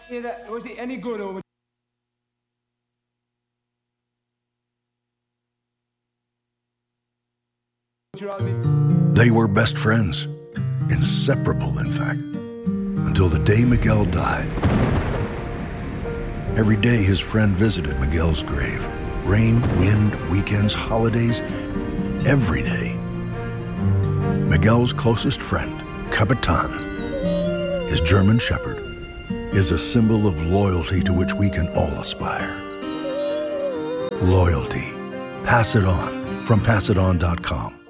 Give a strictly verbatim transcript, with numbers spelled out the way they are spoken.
Yeah, that, was it any good or? They were best friends, inseparable in fact, until the day Miguel died. Every day his friend visited Miguel's grave. Rain, wind, weekends, holidays, every day. Miguel's closest friend, Capitan, his German shepherd, is a symbol of loyalty to which we can all aspire. Loyalty. Pass it on from pass it on dot com.